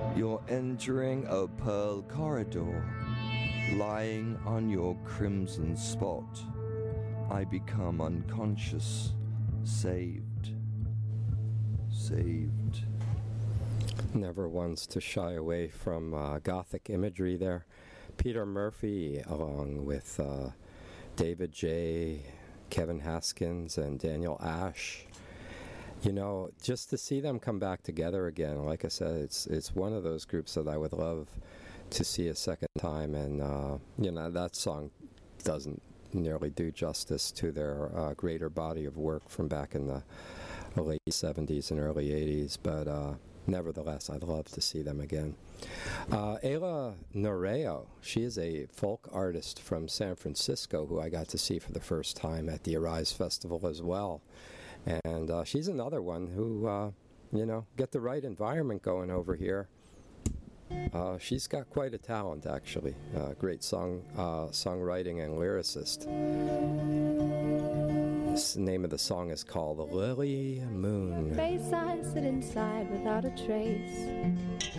You're entering a pearl corridor, lying on your crimson spot. I become unconscious, saved. Never once to shy away from Gothic imagery there. Peter Murphy, along with David J., Kevin Haskins, and Daniel Ash. You know, just to see them come back together again, like I said, it's one of those groups that I would love to see a second time, and you know, that song doesn't nearly do justice to their greater body of work from back in the late 70s and early 80s, but nevertheless, I'd love to see them again. Ayla Noreo, she is a folk artist from San Francisco who I got to see for the first time at the Arise Festival as well. And she's another one who, you know, get the right environment going over here. She's got quite a talent, actually. Great songwriting and lyricist. The name of the song is called Lily Moon. Face I sit inside without a trace.